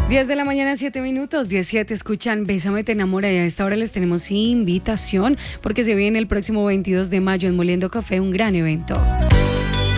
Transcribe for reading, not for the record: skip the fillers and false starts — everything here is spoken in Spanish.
10 de la mañana, 7 minutos, 17, escuchan Bésame te enamora y a esta hora les tenemos invitación porque se viene el próximo 22 de mayo en Moliendo Café un gran evento.